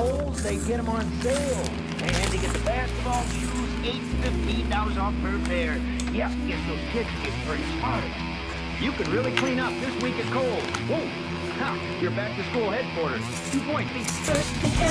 Kohl's, they get them on sale. And you get the basketball shoes, $8.15 off per pair. Yeah, guess those kids get pretty smart. You could really clean up this week at Kohl's. Whoa, ha, you're back to school headquarters. 2 points.